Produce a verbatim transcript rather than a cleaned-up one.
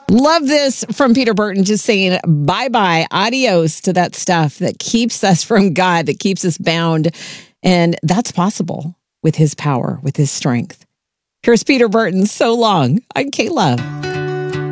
Love this from Peter Burton, just saying bye-bye, adios to that stuff that keeps us from God, that keeps us bound. And that's possible with his power, with his strength. Here's Peter Burton, So Long on K-Love.